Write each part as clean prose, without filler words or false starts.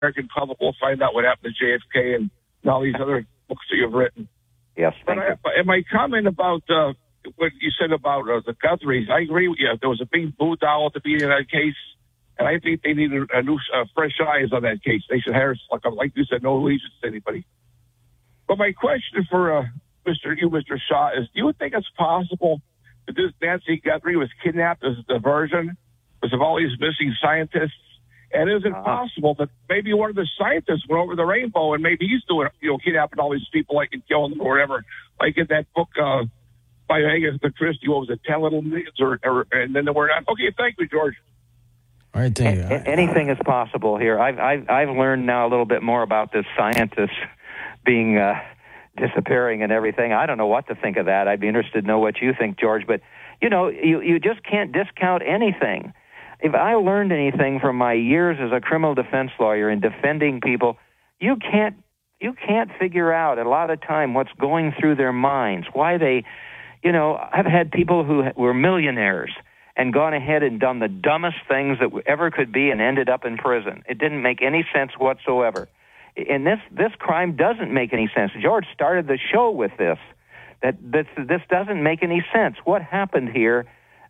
American public will find out what happened to JFK and all these other books that you've written. Yes, but my comment about what you said about the Guthries, I agree with you. There was a big boo doll at the beginning of that case, and I think they need a new, fresh eyes on that case. They should hire, like you said, no allegiance to anybody. But my question for Mr. Shaw, is: do you think it's possible that this Nancy Guthrie was kidnapped as a diversion because of all these missing scientists? And is it possible that maybe one of the scientists went over the rainbow and maybe he's doing, kidnapping all these people, like, and killing them or whatever, like in that book by Agatha Christie, what was it, 10 Little Minutes, and then the word. Okay, thank you, George. All right, thank you. Anything is possible here. I've learned now a little bit more about this scientist being disappearing and everything. I don't know what to think of that. I'd be interested to know what you think, George. But you just can't discount anything. If I learned anything from my years as a criminal defense lawyer in defending people, you can't figure out a lot of time what's going through their minds, why they, I've had people who were millionaires and gone ahead and done the dumbest things that ever could be and ended up in prison. It didn't make any sense whatsoever. And this crime doesn't make any sense. George started the show with this, that this doesn't make any sense. What happened here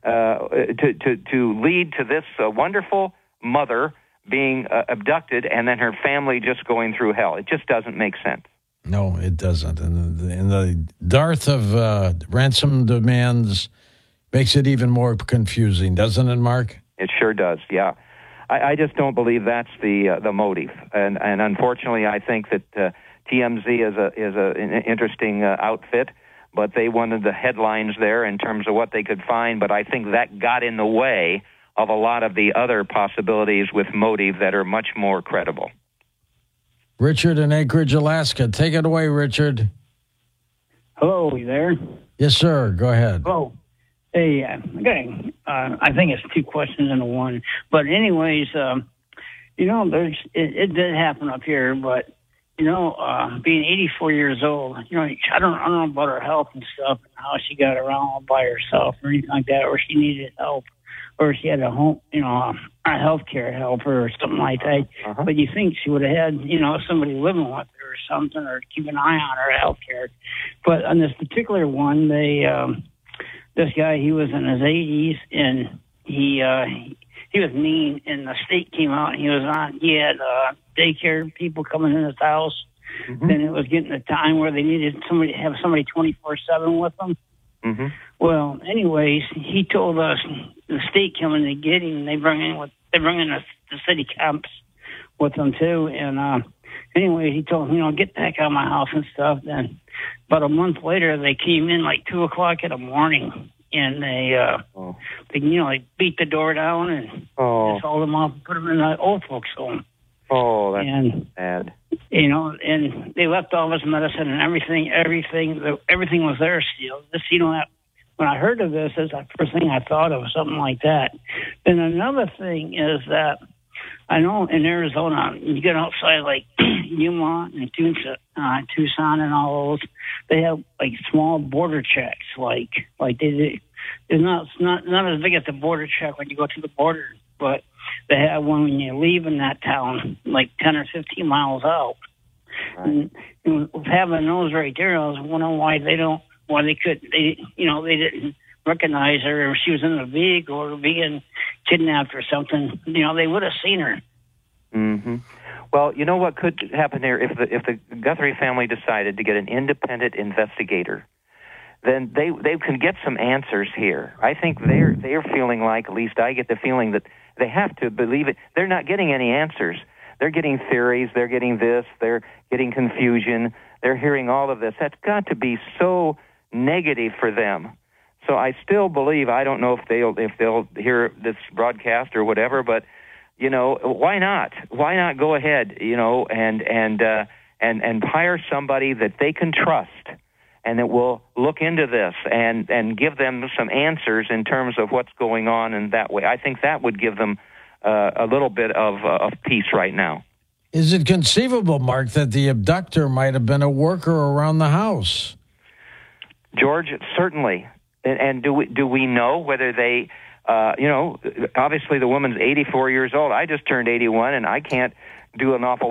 to lead to this wonderful mother being abducted and then her family just going through hell? It just doesn't make sense. No, it doesn't. And the dearth of ransom demands makes it even more confusing, doesn't it, Mark? It sure does, yeah. I just don't believe that's the motive. And unfortunately, I think that TMZ is an interesting outfit, but they wanted the headlines there in terms of what they could find. But I think that got in the way of a lot of the other possibilities with motive that are much more credible. Richard in Anchorage, Alaska. Take it away, Richard. Hello, you there? Yes, sir. Go ahead. Hello. Hey, okay. I think it's two questions into one. But anyways, it did happen up here, but being 84 years old, I don't know about her health and stuff, and how she got around all by herself or anything like that, or she needed help, or she had a home, a healthcare helper or something like that. Uh-huh. But you think she would have had, somebody living with her or something, or keep an eye on her healthcare. But on this particular one, this guy, he was in his 80s, and he was mean, and the state came out, and he had daycare people coming in his house. Mm-hmm. Then it was getting the time where they needed somebody to have somebody 24/7 with them. Mm-hmm. Well, anyways, he told us the state coming to get him. They bring in the city cops with them too. And anyway, he told him, get back out of my house and stuff. Then about a month later, they came in like 2:00 in the morning, and they beat the door down and just hauled them off and put them in the old folks' home. Oh, that's bad. And they left all his medicine and everything was there still. When I heard of this, that's the first thing I thought of, something like that. Then another thing is that I know in Arizona, you get outside like Yuma and Tucson and all those, they have like small border checks, like they do. It's not as big as the border check when you go to the border, but they have one when you leave in that town, like 10 or 15 miles out. Right. And having those right there, I was wondering why they didn't recognize her, or if she was in a vehicle or being kidnapped or something. They would have seen her. Mm-hmm. Well, you know what could happen there if the Guthrie family decided to get an independent investigator, then they can get some answers here. I think they're feeling like, at least I get the feeling that they have to believe it. They're not getting any answers. They're getting theories. They're getting this. They're getting confusion. They're hearing all of this. That's got to be so negative for them. So I still believe, I don't know if they'll hear this broadcast or whatever, but why not? Why not go ahead, and hire somebody that they can trust and that will look into this and give them some answers in terms of what's going on in that way. I think that would give them a little bit of peace right now. Is it conceivable, Mark, that the abductor might have been a worker around the house? George, certainly. And do we know whether they, obviously the woman's 84 years old. I just turned 81, and I can't do an awful